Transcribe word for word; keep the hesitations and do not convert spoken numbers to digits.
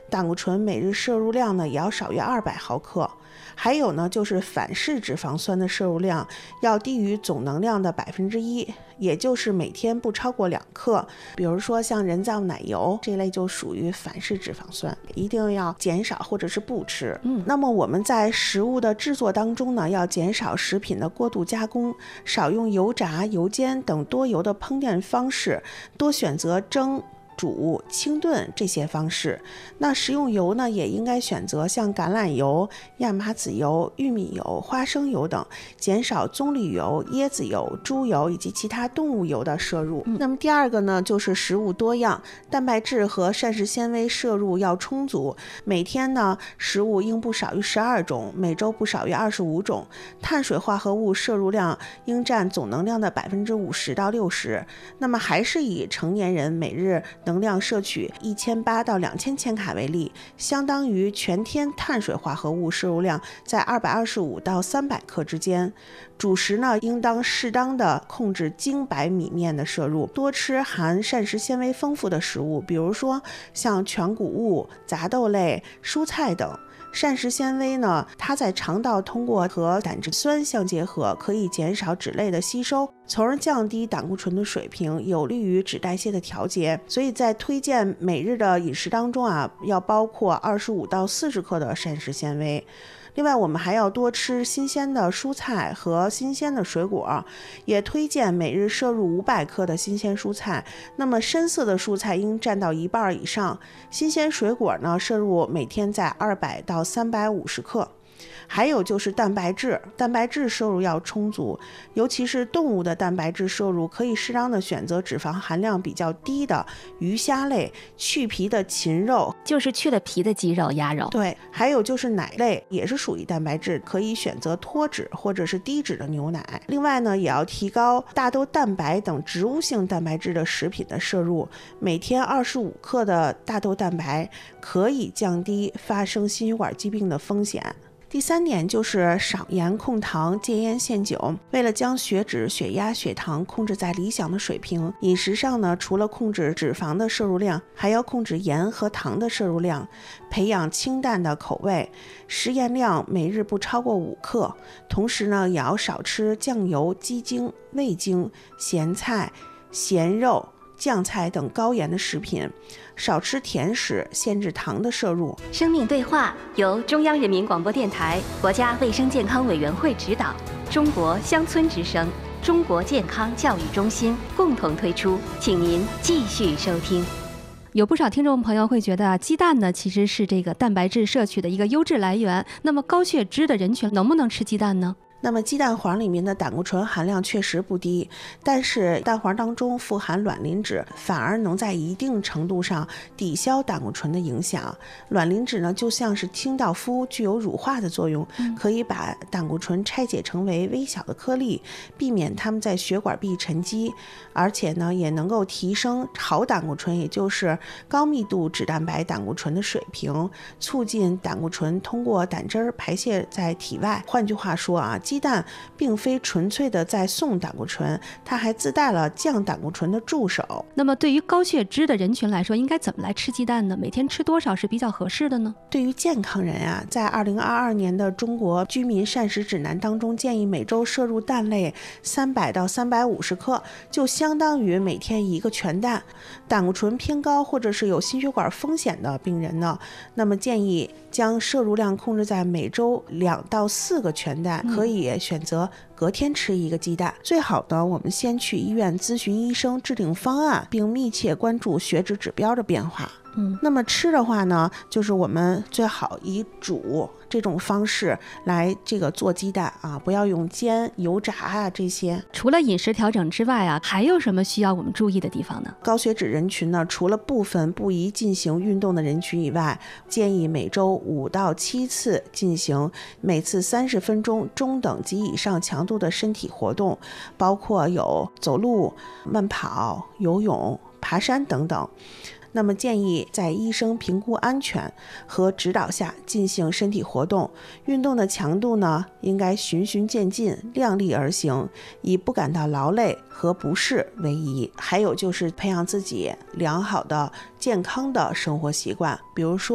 胆固醇每日摄入量呢也要少于二百毫克。还有呢，就是反式脂肪酸的摄入量要低于总能量的百分之一，也就是每天不超过两克。比如说像人造奶油这类就属于反式脂肪酸，一定要减少或者是不吃。嗯，那么我们在食物的制作当中呢，要减少食品的过度加工，少用油炸、油煎等多油的烹饪方式，多选择蒸、煮、清炖这些方式。那食用油呢，也应该选择像橄榄油、亚麻籽油、玉米油、花生油等，减少棕榈油、椰子油、猪油以及其他动物油的摄入。嗯、那么第二个呢，就是食物多样，蛋白质和膳食纤维摄入要充足。每天呢，食物应不少于十二种，每周不少于二十五种。碳水化合物摄入量应占总能量的百分之五十到六十。那么还是以成年人每日能量摄取一千八到两千千卡为例，相当于全天碳水化合物摄入量在二百二十五到三百克之间。主食呢，应当适当的控制精白米面的摄入，多吃含膳食纤维丰富的食物，比如说像全谷物、杂豆类、蔬菜等。膳食纤维呢，它在肠道通过和胆汁酸相结合，可以减少脂类的吸收，从而降低胆固醇的水平，有利于脂代谢的调节。所以在推荐每日的饮食当中啊，要包括二十五到四十克的膳食纤维。另外我们还要多吃新鲜的蔬菜和新鲜的水果，也推荐每日摄入五百克的新鲜蔬菜，那么深色的蔬菜应占到一半以上，新鲜水果呢，摄入每天在二百到三百五十克。还有就是蛋白质，蛋白质摄入要充足，尤其是动物的蛋白质摄入，可以适当的选择脂肪含量比较低的鱼虾类、去皮的禽肉， 就是去了皮的鸡肉、鸭肉。 对，还有就是奶类也是属于蛋白质，可以选择脱脂或者是低脂的牛奶。另外呢，也要提高大豆蛋白等植物性蛋白质的食品的摄入，每天二十五克的大豆蛋白可以降低发生心血管疾病的风险。第三点就是少盐控糖，戒烟限酒。为了将血脂、血压、血糖控制在理想的水平，饮食上呢，除了控制脂肪的摄入量，还要控制盐和糖的摄入量，培养清淡的口味，食盐量每日不超过五克。同时呢，也要少吃酱油、鸡精、味精、咸菜、咸肉、酱菜等高盐的食品，少吃甜食，限制糖的摄入。 生命对话由中央人民广播电台、国家卫生健康委员会指导，中国乡村之声、中国健康教育中心共同推出，请您继续收听。有不少听众朋友会觉得鸡蛋呢其实是这个蛋白质摄取的一个优质来源，那么高血脂的人群能不能吃鸡蛋呢？ 那么鸡蛋黄里面的胆固醇含量确实不低，但是蛋黄当中富含卵磷脂，反而能在一定程度上抵消胆固醇的影响。卵磷脂呢，就像是清道夫，具有乳化的作用，可以把胆固醇拆解成为微小的颗粒，避免它们在血管壁沉积，而且呢，也能够提升好胆固醇，也就是高密度脂蛋白胆固醇的水平，促进胆固醇通过胆汁儿排泄在体外。换句话说啊，鸡蛋并非纯粹的在送胆固醇，它还自带了降胆固醇的助手。 那么对于高血脂的人群来说，应该怎么来吃鸡蛋呢？每天吃多少是比较合适的呢？ 对于健康人啊，在二零二二年的中国居民膳食指南当中，建议每周摄入蛋类三百到三百五十克，就相当于每天一个全蛋。胆固醇偏高或者是有心血管风险的病人呢，那么建议将摄入量控制在每周两到四个全蛋，可以也选择隔天吃一个鸡蛋。最好呢，我们先去医院咨询医生，制定方案，并密切关注血脂指标的变化。嗯，那么吃的话呢，就是我们最好以煮这种方式来这个做鸡蛋啊，不要用煎、油炸啊这些。 除了饮食调整之外啊，还有什么需要我们注意的地方呢？ 高血脂人群呢，除了部分不宜进行运动的人群以外，建议每周五到七次进行每次三十分钟中等及以上强度的身体活动，包括有走路、慢跑、游泳、爬山等等。那么建议在医生评估安全和指导下进行身体活动，运动的强度呢应该循序渐进，量力而行，以不感到劳累和不适为宜。还有就是培养自己良好的健康的生活习惯，比如说